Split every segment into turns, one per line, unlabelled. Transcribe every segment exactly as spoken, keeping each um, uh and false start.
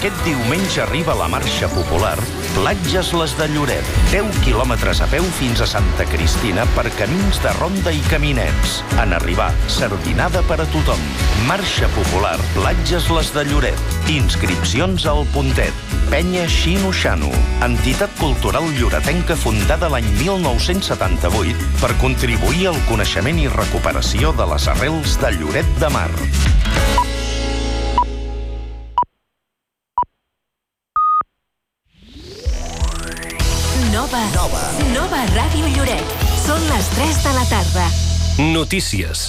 Aquest diumenge arriba la marxa popular Platges les de Lloret. deu quilòmetres a peu fins a Santa Cristina per camins de ronda i caminets. En arribar, sardinada per a tothom. Marxa popular Platges les de Lloret. Inscripcions al Puntet. Penya Xino Xano, entitat cultural lloretenca fundada l'any mil nou-cents setanta-vuit per contribuir al coneixement i recuperació de les arrels de Lloret de Mar.
Nova. Nova. Nova Ràdio Lloret. Són les tres de la tarda.
Notícies.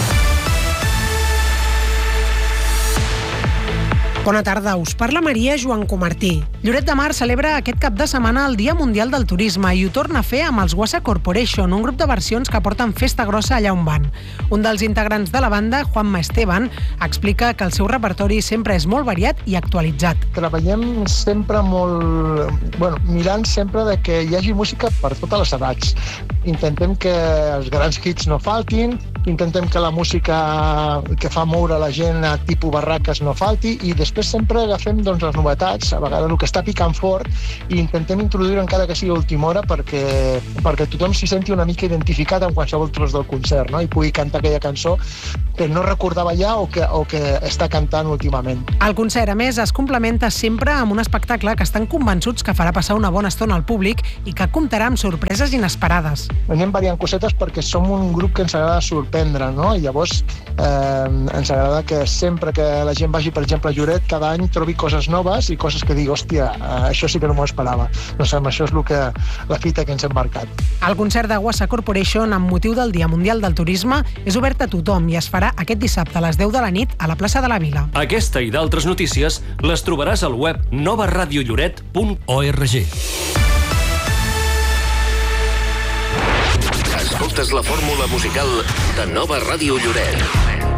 Bona tarda, us parla Maria Joan Comartí. Lloret de Mar celebra aquest cap de setmana el Dia Mundial del Turisme i ho torna a fer amb els Wassa Corporation, un grup de versions que porten festa grossa allà on van. Un dels integrants de la banda, Juanma Esteban, explica que el seu repertori sempre és molt variat i actualitzat.
Treballem sempre molt... Bueno, mirant sempre de que hi hagi música per totes les edats. Intentem que els grans hits no faltin, intentem que la música que fa moure la gent a tipus barraques no falti i després sempre agafem doncs, les novetats, a vegades el que està picant fort, i intentem introduir encara que sigui a última hora perquè, perquè tothom s'hi senti una mica identificat amb qualsevol tros del concert, no? I pugui cantar aquella cançó que no recordava ja o que, o que està cantant últimament.
El concert, a més, es complementa sempre amb un espectacle que estan convençuts que farà passar una bona estona al públic i que comptarà amb sorpreses inesperades.
Anem variant cosetes perquè som un grup que ens agrada sorprendre, no? I llavors eh, ens agrada que sempre que la gent vagi, per exemple, a Lloret, cada any trobi coses noves i coses que digui, hòstia, això sí que no m'ho esperava. Doncs amb això és el que, la fita que ens hem marcat.
El concert de Wassa Corporation, amb motiu del Dia Mundial del Turisme, és obert a tothom i es farà aquest dissabte a les deu de la nit a la plaça de la Vila.
Aquesta i d'altres notícies les trobaràs al web nova radio lloret punt org.
Escoltes la fórmula musical de Nova Ràdio Lloret.